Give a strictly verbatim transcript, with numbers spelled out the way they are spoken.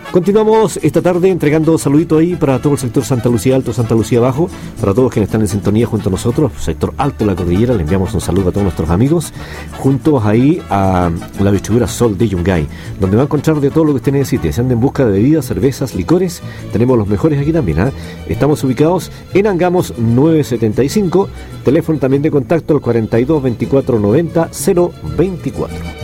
Continuamos esta tarde entregando saluditos ahí para todo el sector Santa Lucía Alto, Santa Lucía Bajo, para todos quienes están en sintonía junto a nosotros, sector alto de la cordillera. Le enviamos un saludo a todos nuestros amigos, juntos ahí a la distribuidora Sol de Yungay, donde va a encontrar de todo lo que usted necesite. Si anda en busca de bebidas, cervezas, licores, tenemos los mejores aquí también, ¿eh? Estamos ubicados en Angamos novecientos setenta y cinco, teléfono también de contacto al cuarenta y dos veinticuatro noventa cero veinticuatro.